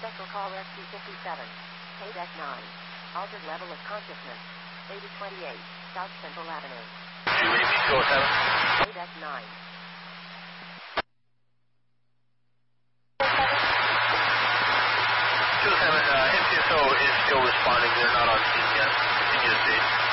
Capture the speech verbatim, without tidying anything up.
Special call S P fifty-seven. K nine. Altered level of consciousness. eighty twenty-eight. South Central Avenue. two A B two oh seven. K nine. two oh seven, uh, M T S O is still responding. They're not on scene yet. Continue to stay.